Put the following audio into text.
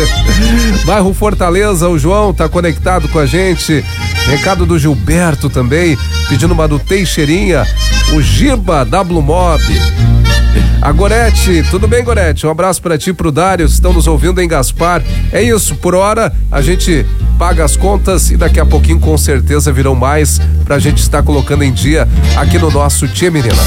Bairro Fortaleza, o João tá conectado com a gente. Recado do Gilberto também, pedindo uma do Teixeirinha. O Giba da Blue Mob. A Gorete, tudo bem, Gorete? Um abraço pra ti e pro Dário, estão nos ouvindo em Gaspar. É isso, por hora a gente paga as contas e daqui a pouquinho com certeza virão mais pra gente estar colocando em dia aqui no nosso Tchê Menina.